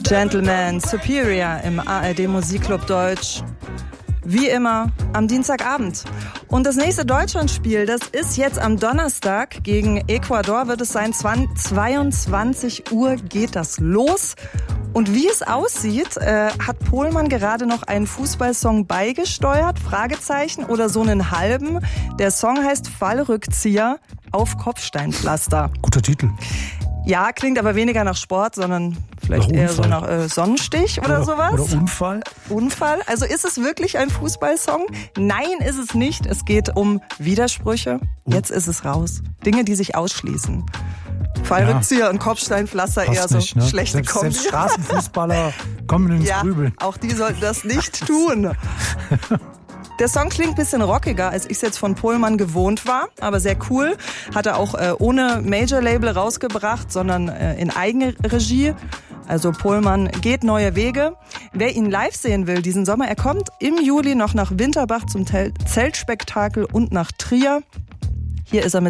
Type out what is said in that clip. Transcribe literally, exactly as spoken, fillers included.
Gentleman Superior im A R D Musikclub Deutsch. Wie immer am Dienstagabend. Und das nächste Deutschlandspiel, das ist jetzt am Donnerstag gegen Ecuador, wird es sein. zweiundzwanzig Uhr geht das los. Und wie es aussieht, äh, hat Pohlmann gerade noch einen Fußballsong beigesteuert, Fragezeichen, oder so einen halben. Der Song heißt Fallrückzieher auf Kopfsteinpflaster. Guter Titel. Ja, klingt aber weniger nach Sport, sondern vielleicht eher so nach äh, Sonnenstich oder, oder sowas. Oder Unfall. Unfall. Also ist es wirklich ein Fußballsong? Nein, ist es nicht. Es geht um Widersprüche. Jetzt ist es raus. Dinge, die sich ausschließen. Fallrückzieher ja. und Kopfsteinpflaster eher so nicht, ne? schlechte selbst, Kombi. Selbst Straßenfußballer kommen ins ja, Grübeln. Auch die sollten das nicht tun. Der Song klingt ein bisschen rockiger, als ich es jetzt von Pohlmann gewohnt war, aber sehr cool. Hat er auch äh, ohne Major-Label rausgebracht, sondern äh, in Eigenregie. Also Pohlmann geht neue Wege. Wer ihn live sehen will diesen Sommer, er kommt im Juli noch nach Winterbach zum Tel- Zeltspektakel und nach Trier. Hier ist er mit